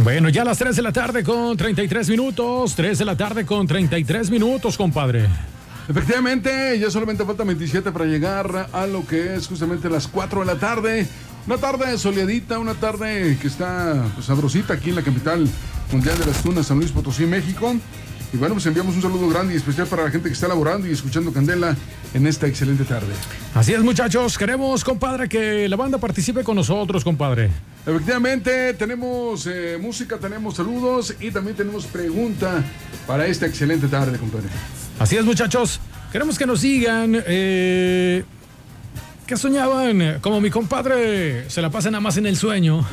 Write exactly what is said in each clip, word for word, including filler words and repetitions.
Bueno, ya a las tres de la tarde con treinta y tres minutos. tres de la tarde con treinta y tres minutos, compadre. Efectivamente, ya solamente falta veintisiete para llegar a lo que es justamente las cuatro de la tarde. Una tarde soleadita, una tarde que está pues, sabrosita aquí en la capital mundial de las tunas, San Luis Potosí, México. Y bueno, pues enviamos un saludo grande y especial para la gente que está laborando y escuchando Candela en esta excelente tarde. Así es, muchachos. Queremos, compadre, que la banda participe con nosotros, compadre. Efectivamente, tenemos eh, música, tenemos saludos y también tenemos pregunta para esta excelente tarde, compadre. Así es, muchachos. Queremos que nos digan eh, qué soñaban. Como mi compadre se la pasa nada más en el sueño.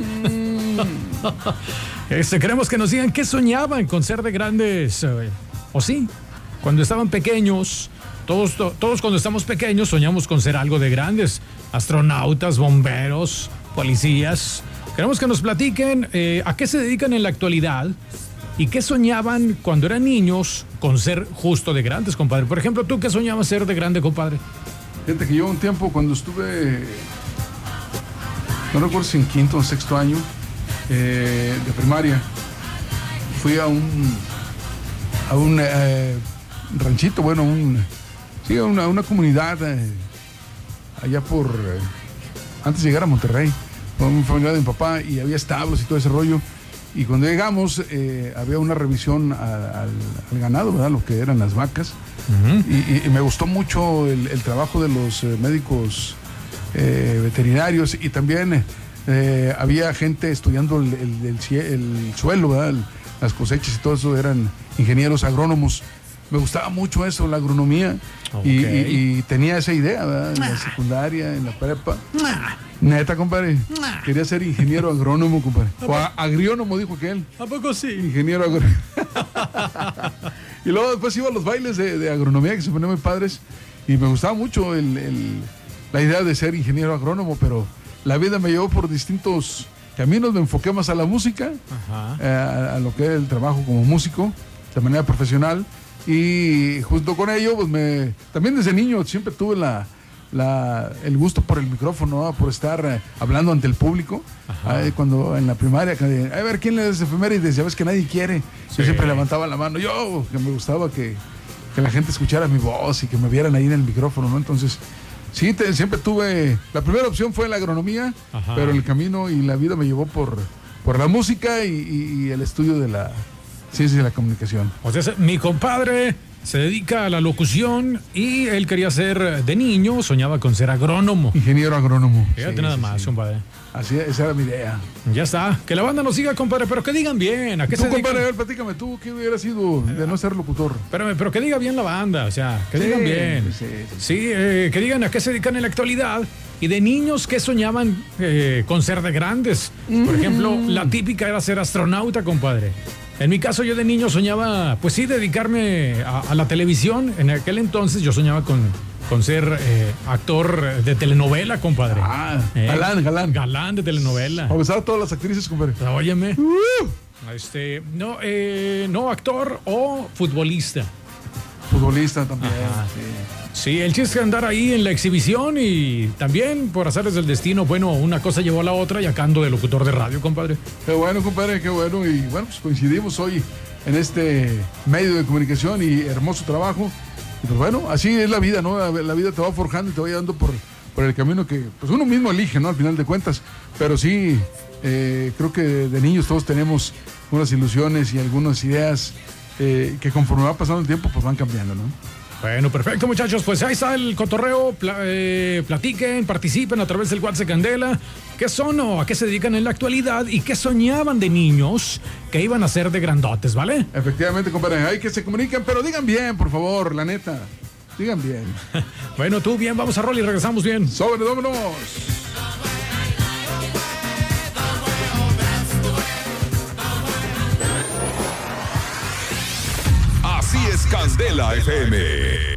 Este, queremos que nos digan qué soñaban con ser de grandes. Eh, o sí, cuando estaban pequeños. Todos, to, todos cuando estamos pequeños soñamos con ser algo de grandes. Astronautas, bomberos, policías. Queremos que nos platiquen eh, a qué se dedican en la actualidad y qué soñaban cuando eran niños con ser justo de grandes, compadre. Por ejemplo, ¿tú qué soñabas ser de grande, compadre? Fíjate que yo un tiempo cuando estuve, no recuerdo si en quinto o sexto año eh, de primaria, fui a un a un eh, ranchito, bueno, un, sí, a una, una comunidad eh, allá por, eh, antes de llegar a Monterrey, con una familia de mi papá y había establos y todo ese rollo. Y cuando llegamos, eh, había una revisión a, al, al ganado, ¿verdad? Lo que eran las vacas. Uh-huh. y, y, y me gustó mucho el, el trabajo de los eh, médicos eh, veterinarios y también eh, había gente estudiando el, el, el, el suelo, ¿verdad? El, las cosechas y todo eso, eran ingenieros agrónomos. Me gustaba mucho eso, la agronomía. Okay. Y, y, y tenía esa idea, ¿verdad? En la secundaria, en la prepa. Neta, compadre. Quería ser ingeniero agrónomo, compadre. O a, agriónomo, dijo aquel. ¿A poco sí? Ingeniero agrónomo. Y luego después iba a los bailes de, de agronomía que se ponían muy padres. Y me gustaba mucho el, el, la idea de ser ingeniero agrónomo, pero la vida me llevó por distintos caminos. Me enfoqué más a la música, eh, a, a lo que es el trabajo como músico, de manera profesional. Y junto con ello, pues me también desde niño siempre tuve la, la el gusto por el micrófono, ¿no? Por estar eh, hablando ante el público. Ay, cuando en la primaria, a ver quién le das efemérides, ya ves que nadie quiere. Sí. Yo siempre levantaba la mano, yo, que me gustaba que, que la gente escuchara mi voz y que me vieran ahí en el micrófono, ¿no? Entonces, sí, te, siempre tuve, la primera opción fue la agronomía, Ajá. pero el camino y la vida me llevó por, por la música y, y, y el estudio de la ciencia de la comunicación. O sea, mi compadre se dedica a la locución y él quería ser de niño, soñaba con ser agrónomo. Ingeniero agrónomo. Fíjate sí, nada sí, más, sí. compadre. Así, esa era mi idea. Ya está. Que la banda nos siga, compadre, pero que digan bien. ¿A qué tú, se dedican? compadre, a ver, platícame tú, ¿qué hubiera sido de no ser locutor? Espérame, pero que diga bien la banda, o sea, que sí, digan bien. Sí, sí. sí eh, que digan a qué se dedican en la actualidad y de niños qué soñaban eh, con ser de grandes. Por ejemplo, la típica era ser astronauta, compadre. En mi caso, yo de niño soñaba, pues sí, dedicarme a, a la televisión. En aquel entonces yo soñaba con, con ser eh, actor de telenovela, compadre. Ah, eh, galán, galán. Galán de telenovela. A besar a todas las actrices, compadre. Óyeme. Uh. Este, no, eh, no, actor o futbolista. Futbolista también. Sí. sí, el chiste es andar ahí en la exhibición y también por azares del destino, bueno, una cosa llevó a la otra y acá ando de locutor de radio, compadre. Qué bueno, compadre, qué bueno. Y bueno, pues coincidimos hoy en este medio de comunicación y hermoso trabajo. Y pues bueno, así es la vida, ¿no? La vida te va forjando y te va llevando por, por el camino que pues uno mismo elige, ¿no? Al final de cuentas. Pero sí, eh, creo que de niños todos tenemos unas ilusiones y algunas ideas Eh, que conforme va pasando el tiempo pues van cambiando, ¿no? Bueno, perfecto, muchachos, pues ahí está el cotorreo, pla- eh, platiquen, participen a través del WhatsApp Candela, qué son o a qué se dedican en la actualidad y qué soñaban de niños que iban a ser de grandotes, ¿vale? Efectivamente, compadre, hay que se comuniquen, pero digan bien, por favor, la neta, digan bien. Bueno, tú bien, vamos a rol y regresamos bien. Sobre, vámonos. Así es Candela F M.